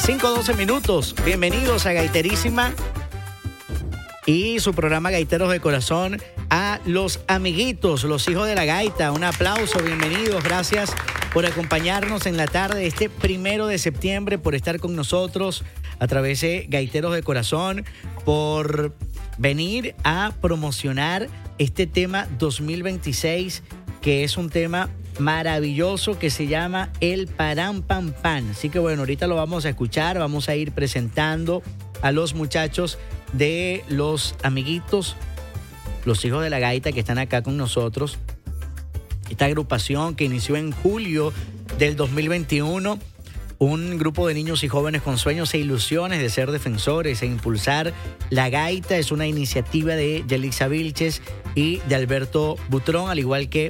5:12 minutos. Bienvenidos a Gaiterísima y su programa Gaiteros de Corazón. A los amiguitos, los hijos de la gaita, un aplauso, bienvenidos, gracias por acompañarnos en la tarde de este 1 de septiembre, por estar con nosotros a través de Gaiteros de Corazón, por venir a promocionar este tema 2026, que es un tema maravilloso que se llama el Param Pam Pam. Así que bueno, ahorita lo vamos a escuchar, vamos a ir presentando a los muchachos de los amiguitos, los hijos de la gaita, que están acá con nosotros. Esta agrupación que inició en julio del 2021, un grupo de niños y jóvenes con sueños e ilusiones de ser defensores e impulsar la gaita. Es una iniciativa de Yelixa Vilches y de Alberto Butrón, al igual que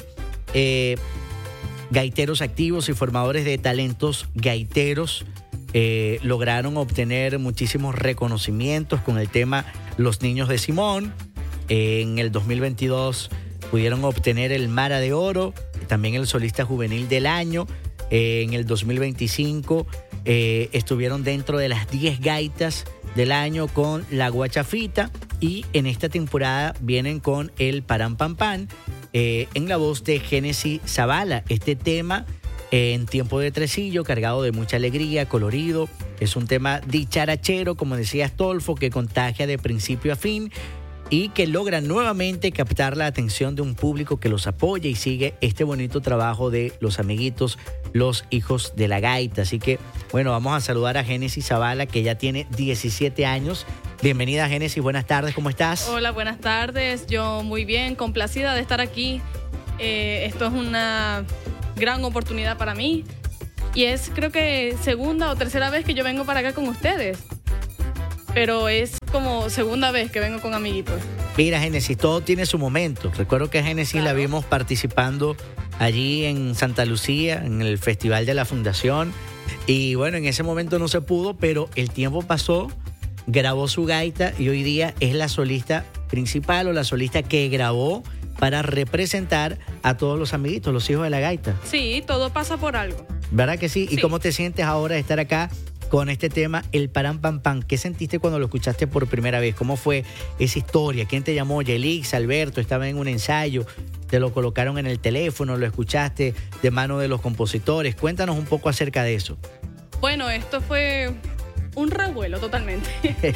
gaiteros activos y formadores de talentos gaiteros. Lograron obtener muchísimos reconocimientos con el tema Los Niños de Simón. En el 2022 pudieron obtener el Mara de Oro, también el Solista Juvenil del Año. En el 2025 estuvieron dentro de las 10 gaitas del año con la Guachafita, y en esta temporada vienen con el Param Pam Pam en la voz de Génesis Zavala. Este tema en tiempo de tresillo, cargado de mucha alegría, colorido. Es un tema dicharachero, como decía Astolfo, que contagia de principio a fin y que logra nuevamente captar la atención de un público que los apoya y sigue este bonito trabajo de los amiguitos, los hijos de la gaita. Así que, bueno, vamos a saludar a Génesis Zavala, que ya tiene 17 años. Bienvenida, Génesis, buenas tardes, ¿cómo estás? Hola, buenas tardes, yo muy bien, complacida de estar aquí. Esto es una gran oportunidad para mí y es, creo que, segunda o tercera vez que yo vengo para acá con ustedes. Pero es como segunda vez que vengo con amiguitos. Mira, Génesis, todo tiene su momento. Recuerdo que a Génesis la vimos participando allí en Santa Lucía, en el Festival de la Fundación. Y bueno, en ese momento no se pudo, pero el tiempo pasó, grabó su gaita y hoy día es la solista principal o la solista que grabó para representar a todos los amiguitos, los hijos de la gaita. Sí, todo pasa por algo. ¿Verdad que sí? ¿Y cómo te sientes ahora de estar acá con este tema, el Param Pam Pam? ¿Qué sentiste cuando lo escuchaste por primera vez? ¿Cómo fue esa historia? ¿Quién te llamó? Yelix, Alberto, estaba en un ensayo, te lo colocaron en el teléfono, lo escuchaste de mano de los compositores. Cuéntanos un poco acerca de eso. Bueno, esto fue un revuelo totalmente.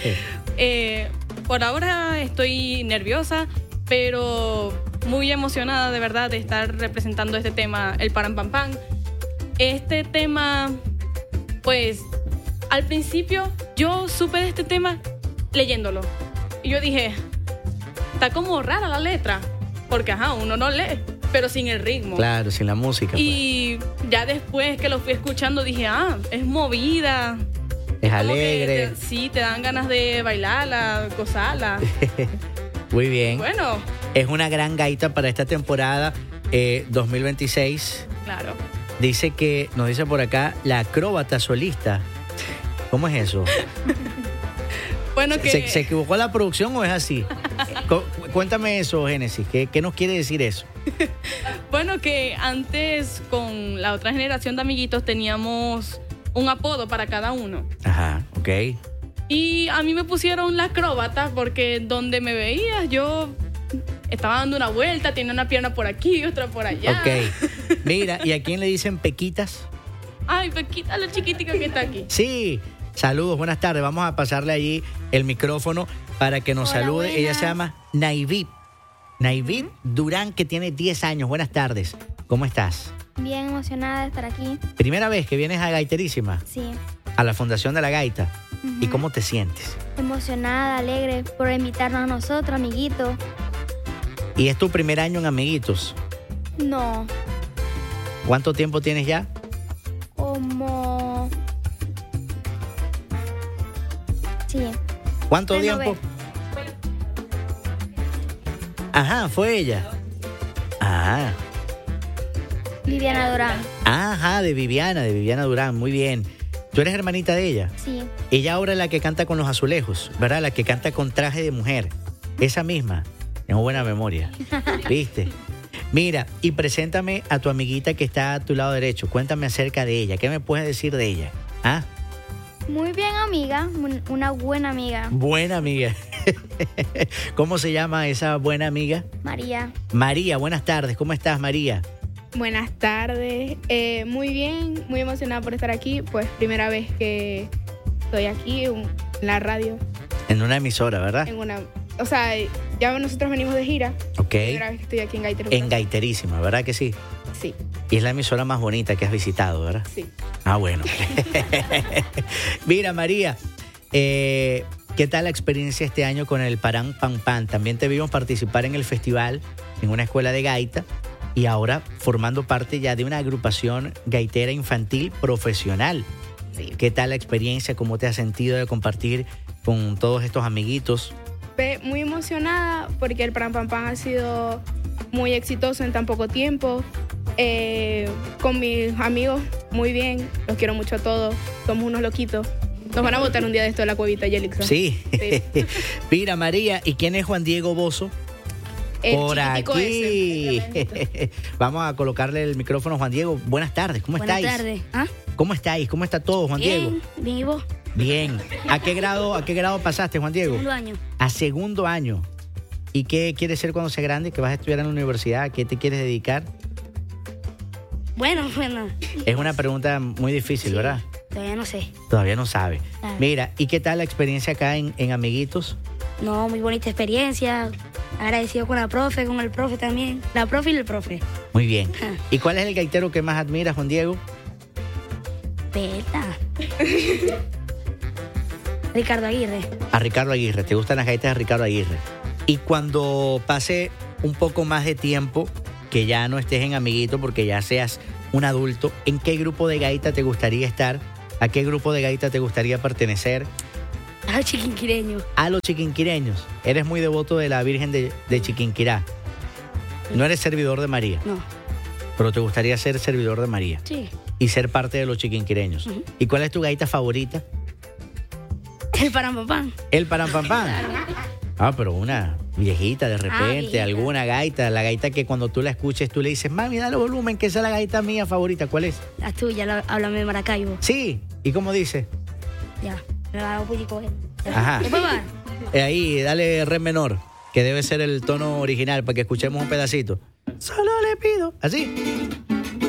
Por ahora estoy nerviosa, pero muy emocionada de verdad de estar representando este tema, el Param Pam Pam. Este tema, pues, al principio yo supe de este tema leyéndolo. Y yo dije, está como rara la letra, porque uno no lee, pero sin el ritmo. Claro, sin la música. Y ya después que lo fui escuchando dije, es movida. Es alegre. Sí, te dan ganas de bailarla, gozarla. Muy bien. Bueno. Es una gran gaita para esta temporada 2026. Claro. Dice que, nos dice por acá, la acróbata solista. ¿Cómo es eso? Bueno, que... ¿Se equivocó la producción o es así? Cuéntame eso, Génesis. ¿Qué nos quiere decir eso? Bueno, que antes con la otra generación de amiguitos teníamos un apodo para cada uno. Ajá, ok. Y a mí me pusieron la acróbata porque donde me veías yo estaba dando una vuelta, tenía una pierna por aquí, otra por allá. Ok. Mira, ¿y a quién le dicen Pequitas? Ay, Pequita, la chiquitica que está aquí. Sí. Saludos, buenas tardes. Vamos a pasarle allí el micrófono para que nos salude. Buenas. Ella se llama Naivib Durán, que tiene 10 años. Buenas tardes. ¿Cómo estás? Bien emocionada de estar aquí. ¿Primera vez que vienes a Gaiterísima? Sí. A la Fundación de la Gaita. ¿Y cómo te sientes? Emocionada, alegre por invitarnos a nosotros, amiguitos. ¿Y es tu primer año en Amiguitos? No, ¿Cuánto tiempo tienes ya? como... Sí. ¿Cuánto Renové. tiempo? Ajá, fue ella. Ah, Viviana Durán. ajá, de Viviana Durán, muy bien. ¿Tú eres hermanita de ella? Sí. Ella ahora es la que canta con los azulejos, ¿verdad? La que canta con traje de mujer. Esa misma. Tengo buena memoria. ¿Viste? Mira, y preséntame a tu amiguita que está a tu lado derecho. Cuéntame acerca de ella. ¿Qué me puedes decir de ella? ¿Ah? Muy bien, amiga. Una buena amiga. Buena amiga. ¿Cómo se llama esa buena amiga? María. María, buenas tardes. ¿Cómo estás, María? Buenas tardes. Muy bien, muy emocionada por estar aquí. Pues primera vez que estoy aquí en la radio. En una emisora, ¿verdad? O sea, ya nosotros venimos de gira. Ok. Primera vez que estoy aquí en Gaiterísima. En Gaiterísima, ¿verdad que sí? Sí, Y es la emisora más bonita que has visitado, ¿verdad? sí. Ah, bueno. Mira, María, ¿qué tal la experiencia este año con el Paran Pam Pam? También te vimos participar en el festival en una escuela de gaita y ahora formando parte ya de una agrupación gaitera infantil profesional. Sí. ¿Qué tal la experiencia? ¿Cómo te has sentido de compartir con todos estos amiguitos? Muy emocionada porque el Paran Pam Pam ha sido muy exitoso en tan poco tiempo. Con mis amigos, muy bien. Los quiero mucho a todos. Somos unos loquitos. Nos van a botar un día de esto de la cuevita, Yelixa. Sí. Sí. Mira, María, ¿y quién es Juan Diego Bozo? El Por chiquitico aquí. ese. Vamos a colocarle el micrófono a Juan Diego. Buenas tardes, ¿cómo estáis? Buenas tardes. ¿Ah? ¿Cómo estáis? ¿Cómo está todo, Juan Diego? Bien, bien, ¿y vos? Bien. ¿A qué grado pasaste, Juan Diego? Segundo año. A segundo año. ¿Y qué quieres ser cuando seas grande? ¿Que vas a estudiar en la universidad? ¿A qué te quieres dedicar? Bueno. Es una pregunta muy difícil, Sí, ¿verdad? Todavía no sé. Todavía no sabe. Ah. Mira, ¿y qué tal la experiencia acá en Amiguitos? No, muy bonita experiencia. Agradecido con la profe, con el profe también. La profe y el profe. Muy bien. Ah. ¿Y cuál es el gaitero que más admiras, Juan Diego? Peta. Ricardo Aguirre. A Ricardo Aguirre. ¿Te gustan las gaitas de Ricardo Aguirre? Y cuando pase un poco más de tiempo, que ya no estés en Amiguito porque ya seas un adulto, ¿en qué grupo de gaita te gustaría estar? ¿A qué grupo de gaita te gustaría pertenecer? A los chiquinquireños. A los chiquinquireños. Eres muy devoto de la Virgen de Chiquinquirá. No eres servidor de María, No. pero te gustaría ser servidor de María Sí. y ser parte de los chiquinquireños. Ujú. ¿Y cuál es tu gaita favorita? El Paran Pam Pam. El Parampampán. Ah, pero una viejita de repente, viejita. alguna gaita, la gaita que cuando tú la escuches tú le dices, mami, dale volumen, que esa es la gaita mía favorita. ¿Cuál es? La tuya, háblame de Maracaibo. Sí. ¿Y cómo dice? Ya. Me la hago pullico. Ajá. Después va. Ahí, dale re menor, que debe ser el tono original para que escuchemos un pedacito. Solo le pido. Así.